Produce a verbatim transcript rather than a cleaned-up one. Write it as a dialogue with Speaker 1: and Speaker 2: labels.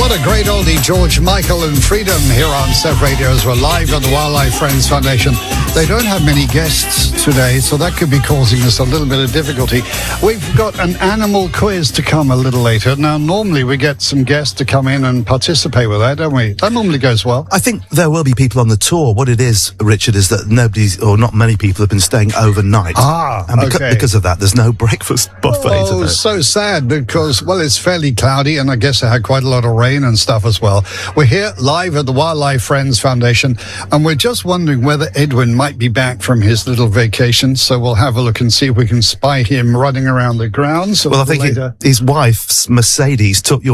Speaker 1: What a great oldie, George Michael and Freedom here on Surf Radio as we're live on the Wildlife Friends Foundation. They don't have many guests today, so that could be causing us a little bit of difficulty. We've got an animal quiz to come a little later. Now, normally we get some guests to come in and participate with that, don't we? That normally goes well.
Speaker 2: I think there will be people on the tour. What it is, Richard, is that nobody's, or not many people have been staying overnight.
Speaker 1: Ah,
Speaker 2: and beca-
Speaker 1: okay.
Speaker 2: because of that, there's no breakfast buffet
Speaker 1: Oh,
Speaker 2: today.
Speaker 1: so sad because, well, it's fairly cloudy and I guess it had quite a lot of rain and stuff as well. We're here live at the Wildlife Friends Foundation and we're just wondering whether Edwin might be back from his little vacation. So we'll have a look and see if we can spy him running around the grounds.
Speaker 2: Well, I think he, his wife's Mercedes took your